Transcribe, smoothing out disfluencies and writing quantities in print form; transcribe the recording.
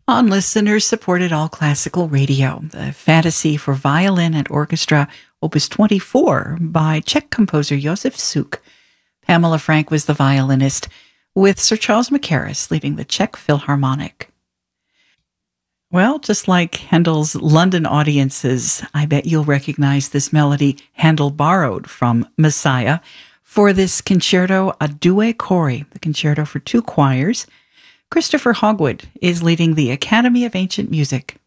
On listeners-supported all-classical radio, the Fantasy for Violin and Orchestra, Opus 24, by Czech composer Josef Suk. Pamela Frank was the violinist, with Sir Charles Mackerras leading the Czech Philharmonic. Well, just like Handel's London audiences, I bet you'll recognize this melody Handel borrowed from Messiah for this concerto a due cori, the concerto for two choirs. Christopher Hogwood is leading the Academy of Ancient Music.